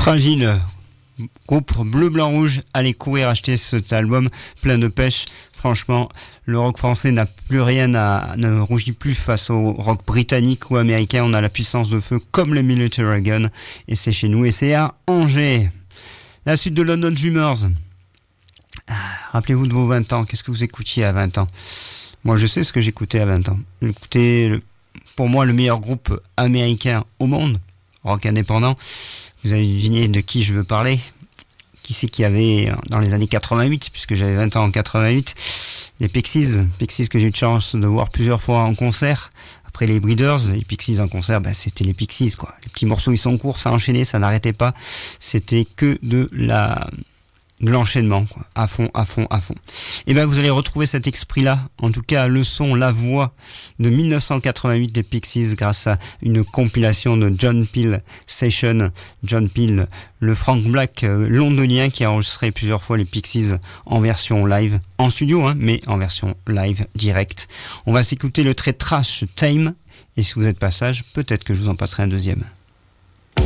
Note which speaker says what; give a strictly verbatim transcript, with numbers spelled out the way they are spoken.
Speaker 1: Fragile, groupe bleu, blanc, rouge, allez courir acheter cet album plein de pêche. Franchement, le rock français n'a plus rien à, ne rougit plus face au rock britannique ou américain. On a la puissance de feu comme les Military Gun et c'est chez nous et c'est à Angers. La suite de London Drummers. Ah, rappelez-vous de vos vingt ans, qu'est-ce que vous écoutiez à vingt ans? Moi je sais ce que j'écoutais à vingt ans. J'écoutais, le, pour moi, le meilleur groupe américain au monde, rock indépendant. Vous avez deviné de qui je veux parler? Qui c'est qu'il y avait dans les années quatre-vingt-huit, puisque j'avais vingt ans en quatre-vingt-huit, les Pixies, Pixies que j'ai eu de chance de voir plusieurs fois en concert. Après les Breeders, les Pixies en concert, ben c'était les Pixies, quoi. Les petits morceaux, ils sont courts, ça enchaînait, ça n'arrêtait pas. C'était que de la, de l'enchaînement, quoi. À fond, à fond, à fond. Et ben, vous allez retrouver cet esprit-là, en tout cas, le son, la voix de mille neuf cent quatre-vingt-huit des Pixies grâce à une compilation de John Peel Session. John Peel, le Frank Black euh, londonien qui a enregistré plusieurs fois les Pixies en version live, en studio, hein, mais en version live, direct. On va s'écouter le très trash Time, et si vous êtes passage, peut-être que je vous en passerai un deuxième.